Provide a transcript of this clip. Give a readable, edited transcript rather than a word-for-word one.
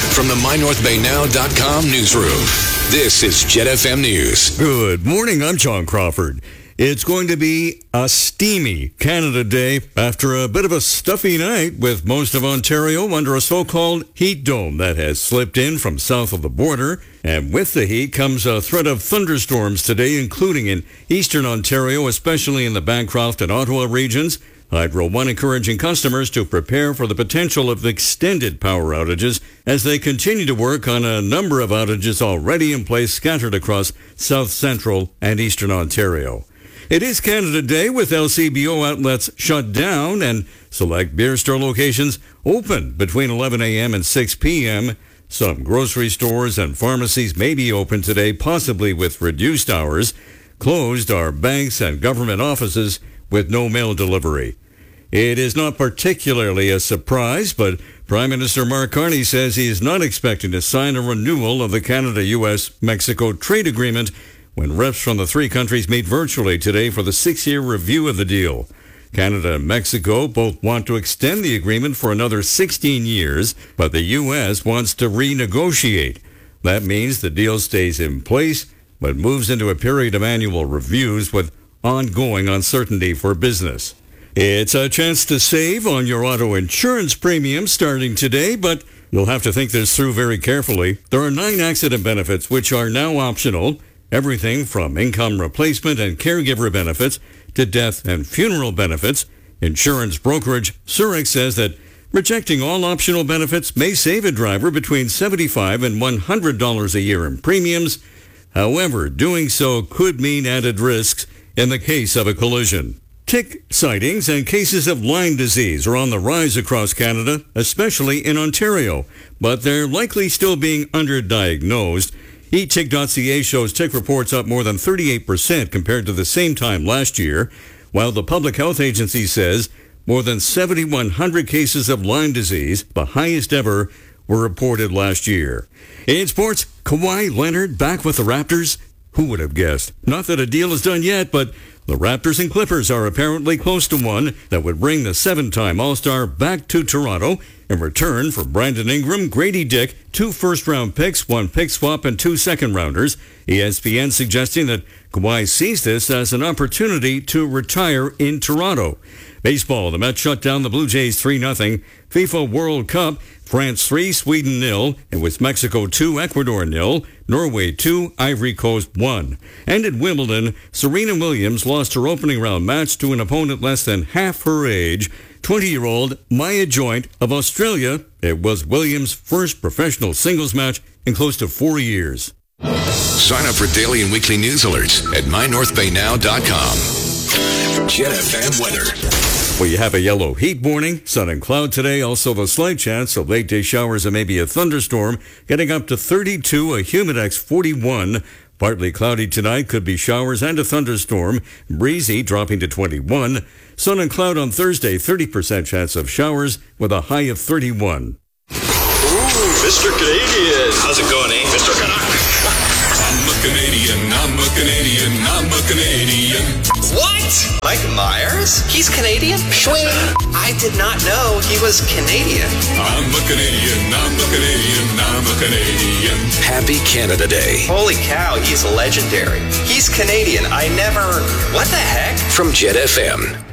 From the MyNorthBayNow.com newsroom, this is Jet FM News. Good morning, I'm John Crawford. It's going to be a steamy Canada Day after a bit of a stuffy night with most of Ontario under a so-called heat dome that has slipped in from south of the border. And with the heat comes a threat of thunderstorms today, including in eastern Ontario, especially in the Bancroft and Ottawa regions. Hydro One encouraging customers to prepare for the potential of extended power outages as they continue to work on a number of outages already in place scattered across south central and eastern Ontario. It is Canada Day with LCBO outlets shut down and select beer store locations open between 11 a.m. and 6 p.m. Some grocery stores and pharmacies may be open today, possibly with reduced hours. Closed are banks and government offices with no mail delivery. It is not particularly a surprise, but Prime Minister Mark Carney says he is not expecting to sign a renewal of the Canada-U.S.-Mexico trade agreement when reps from the three countries meet virtually today for the 6-year review of the deal. Canada and Mexico both want to extend the agreement for another 16 years, but the U.S. wants to renegotiate. That means the deal stays in place, but moves into a period of annual reviews with ongoing uncertainty for business. It's a chance to save on your auto insurance premium starting today, but you'll have to think this through very carefully. There are 9 accident benefits which are now optional. Everything from income replacement and caregiver benefits to death and funeral benefits. Insurance brokerage Zurich says that rejecting all optional benefits may save a driver between $75 and $100 a year in premiums. However, doing so could mean added risks in the case of a collision. Tick sightings and cases of Lyme disease are on the rise across Canada, especially in Ontario, but they're likely still being underdiagnosed. eTick.ca shows tick reports up more than 38% compared to the same time last year, while the Public Health Agency says more than 7,100 cases of Lyme disease, the highest ever, were reported last year. In sports, Kawhi Leonard back with the Raptors? Who would have guessed? Not that a deal is done yet, but the Raptors and Clippers are apparently close to one that would bring the 7-time All-Star back to Toronto in return for Brandon Ingram, Grady Dick, 2 first-round picks, 1 pick swap, and 2 second-rounders. ESPN suggesting that Kawhi sees this as an opportunity to retire in Toronto. Baseball, the Mets shut down the Blue Jays 3-0. FIFA World Cup, France 3, Sweden 0, and with Mexico 2, Ecuador 0, Norway 2, Ivory Coast 1. And at Wimbledon, Serena Williams lost her opening round match to an opponent less than half her age, 20-year-old Maya Joint of Australia. It was Williams' first professional singles match in close to 4 years. Sign up for daily and weekly news alerts at MyNorthBayNow.com. Jet FM weather. We have a yellow heat warning, sun and cloud today, also the slight chance of late day showers and maybe a thunderstorm, getting up to 32, a humidex 41. Partly cloudy tonight, could be showers and a thunderstorm, breezy dropping to 21. Sun and cloud on Thursday, 30% chance of showers with a high of 31. Ooh, Mr. Canadian. How's it going, eh, Mr. Canuck? I'm a Canadian, I'm a Canadian, I'm a Canadian. What? Mike Myers? He's Canadian? Swing. I did not know he was Canadian. I'm a Canadian, I'm a Canadian, I'm a Canadian. Happy Canada Day. Holy cow, he's legendary. He's Canadian. What the heck? From Jet FM.